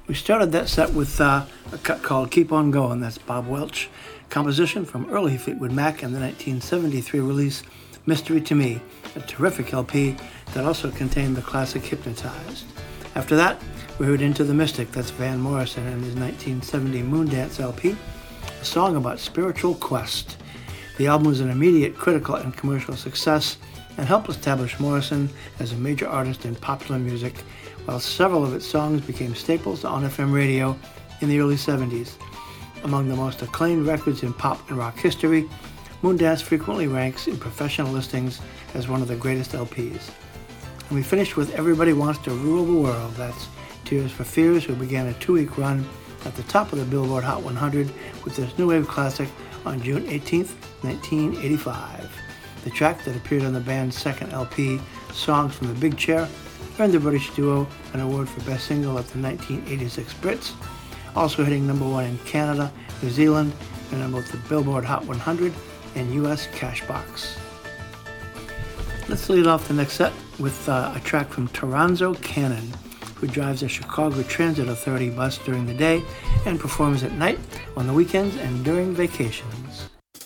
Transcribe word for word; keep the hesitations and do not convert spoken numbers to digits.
We started that set with uh, a cut called Keep On Going. That's Bob Welch, composition from early Fleetwood Mac and the nineteen seventy-three release Mystery to Me, a terrific L P that also contained the classic Hypnotized. After that, we heard Into the Mystic. That's Van Morrison and his nineteen seventy Moondance L P, a song about spiritual quest. The album was an immediate critical and commercial success and helped establish Morrison as a major artist in popular music, while several of its songs became staples on F M radio in the early seventies. Among the most acclaimed records in pop and rock history, Moondance frequently ranks in professional listings as one of the greatest L Ps. And we finished with Everybody Wants to Rule the World. That's Tears for Fears, who began a two-week run at the top of the Billboard Hot one hundred with this new wave classic on June eighteenth, nineteen eighty-five. The track that appeared on the band's second L P, Songs from the Big Chair, earned the British duo an award for Best Single at the nineteen eighty-six Brits, also hitting number one in Canada, New Zealand, and on both the Billboard Hot one hundred and U S Cashbox. Let's lead off the next set with uh, a track from Toronzo Cannon, who drives a Chicago Transit Authority bus during the day and performs at night, on the weekends, and during vacations.